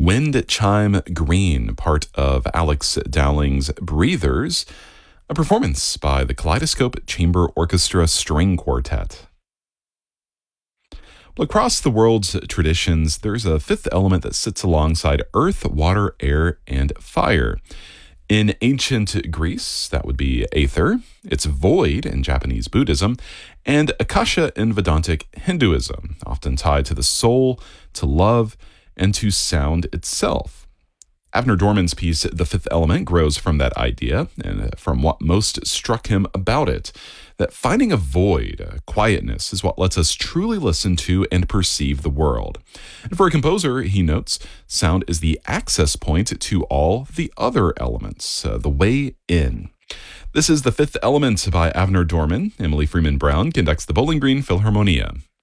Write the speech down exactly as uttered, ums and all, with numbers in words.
Wind Chime Green, part of Alex Dowling's Breathers, a performance by the Kaleidoscope Chamber Orchestra String Quartet. Well, across the world's traditions, there's a fifth element that sits alongside earth, water, air, and fire. In ancient Greece, that would be aether. It's void in Japanese Buddhism, and akasha in Vedantic Hinduism, often tied to the soul, to love, and to sound itself. Avner Dorman's piece, The Fifth Element, grows from that idea and from what most struck him about it, that finding a void, a quietness, is what lets us truly listen to and perceive the world. And for a composer, he notes, sound is the access point to all the other elements, uh, the way in. This is The Fifth Element by Avner Dorman. Emily Freeman Brown conducts the Bowling Green Philharmonia.